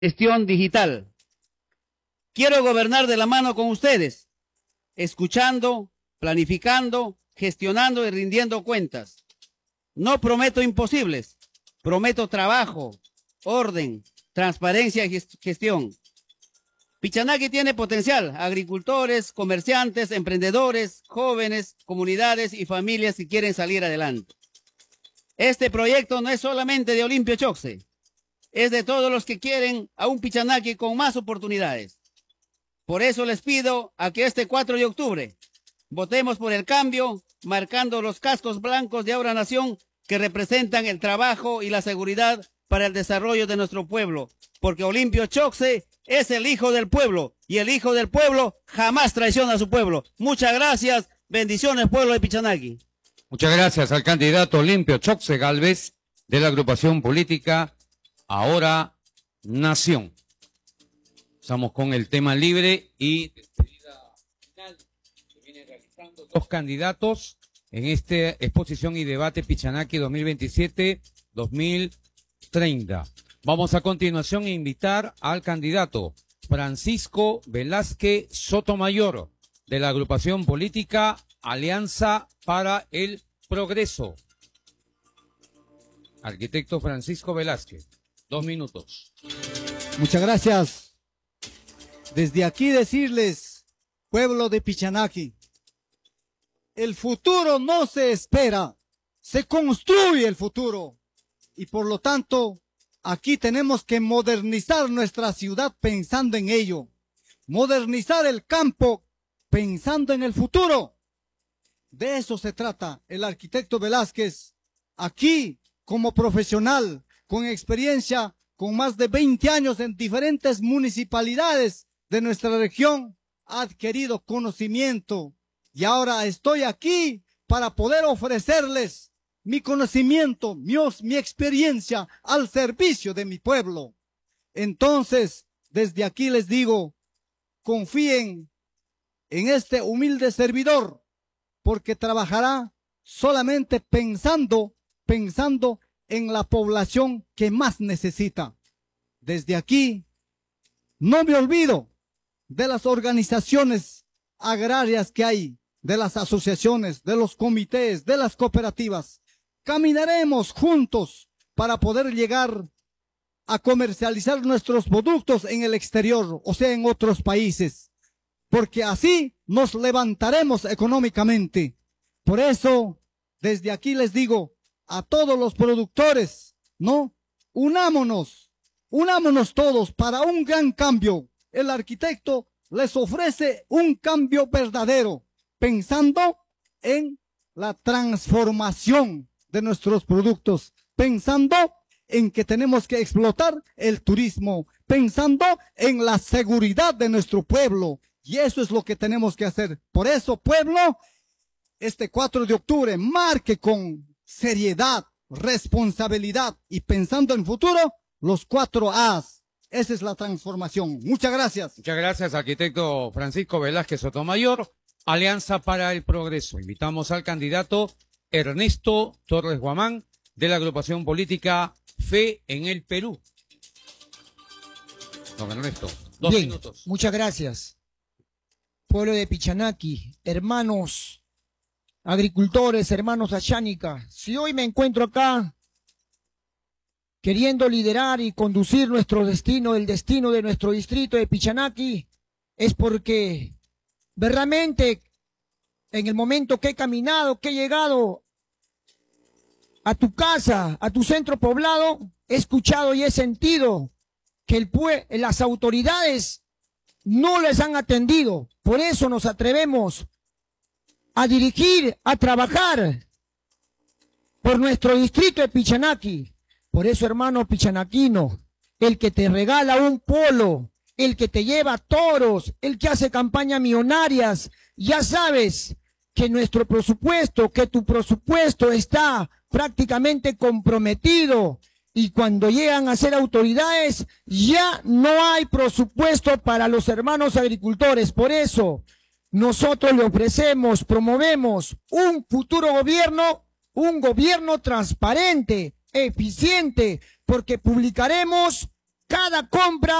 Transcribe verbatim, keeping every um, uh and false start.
Gestión digital. Quiero gobernar de la mano con ustedes, escuchando, planificando, gestionando y rindiendo cuentas. No prometo imposibles, prometo trabajo, orden, transparencia y gestión. Pichanaki tiene potencial, agricultores, comerciantes, emprendedores, jóvenes, comunidades y familias que quieren salir adelante. Este proyecto no es solamente de Olimpio Choxe, es de todos los que quieren a un Pichanaki con más oportunidades. Por eso les pido a que este cuatro de octubre votemos por el cambio, marcando los cascos blancos de Ahora Nación que representan el trabajo y la seguridad para el desarrollo de nuestro pueblo, porque Olimpio Choxe es el hijo del pueblo y el hijo del pueblo jamás traiciona a su pueblo. Muchas gracias, bendiciones pueblo de Pichanaki. Muchas gracias al candidato Olimpio Choxe Gálvez de la agrupación política Ahora Nación. Estamos con el tema libre y despedida final que vienen realizando dos candidatos en esta exposición y debate Pichanaki dos mil veintisiete dos mil treinta. Vamos a continuación a invitar al candidato Francisco Velázquez Sotomayor de la agrupación política Alianza para el Progreso. Arquitecto Francisco Velázquez, dos minutos. Muchas gracias. Desde aquí decirles, pueblo de Pichanaki, el futuro no se espera, se construye el futuro. Y por lo tanto, aquí tenemos que modernizar nuestra ciudad pensando en ello. Modernizar el campo pensando en el futuro. De eso se trata el arquitecto Velázquez, aquí como profesional, con experiencia, con más de veinte años en diferentes municipalidades de nuestra región, ha adquirido conocimiento y ahora estoy aquí para poder ofrecerles mi conocimiento, mi, mi experiencia al servicio de mi pueblo. Entonces, desde aquí les digo, confíen en este humilde servidor, porque trabajará solamente pensando, pensando en la población que más necesita. Desde aquí, no me olvido de las organizaciones agrarias que hay, de las asociaciones, de los comités, de las cooperativas. Caminaremos juntos para poder llegar a comercializar nuestros productos en el exterior, o sea, en otros países, porque así nos levantaremos económicamente. Por eso, desde aquí les digo a todos los productores, ¿no? Unámonos, unámonos todos para un gran cambio. El arquitecto les ofrece un cambio verdadero, pensando en la transformación de nuestros productos, pensando en que tenemos que explotar el turismo, pensando en la seguridad de nuestro pueblo. Y eso es lo que tenemos que hacer. Por eso, pueblo, este cuatro de octubre, marque con seriedad, responsabilidad y pensando en futuro, los cuatro A's. Esa es la transformación. Muchas gracias. Muchas gracias, arquitecto Francisco Velázquez Sotomayor, Alianza para el Progreso. Invitamos al candidato Ernesto Torres Guamán de la agrupación política Fe en el Perú. Don Ernesto, dos Bien, minutos. Muchas gracias. Pueblo de Pichanaki, hermanos agricultores, hermanos achánica, si hoy me encuentro acá queriendo liderar y conducir nuestro destino, el destino de nuestro distrito de Pichanaki, es porque verdaderamente en el momento que he caminado, que he llegado a tu casa, a tu centro poblado, he escuchado y he sentido que el pue- las autoridades no les han atendido. Por eso nos atrevemos a dirigir, a trabajar por nuestro distrito de Pichanaki. Por eso, hermano pichanaquino, el que te regala un polo, el que te lleva toros, el que hace campañas millonarias, ya sabes que nuestro presupuesto, que tu presupuesto está prácticamente comprometido y cuando llegan a ser autoridades ya no hay presupuesto para los hermanos agricultores. Por eso nosotros le ofrecemos, promovemos un futuro gobierno, un gobierno transparente, eficiente, porque publicaremos cada compra